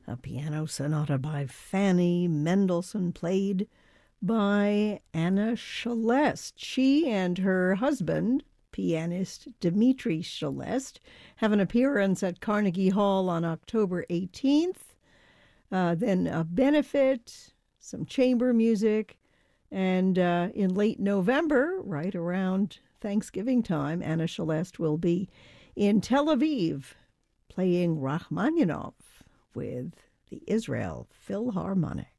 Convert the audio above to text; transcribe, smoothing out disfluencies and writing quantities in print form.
a piano sonata by Fanny Mendelssohn, played by Anna Shelest. She and her husband, pianist Dmitri Shelest, have an appearance at Carnegie Hall on October 18th. Then a benefit, some chamber music, and in late November, right around Thanksgiving time, Anna Shelest will be in Tel Aviv playing Rachmaninoff with the Israel Philharmonic.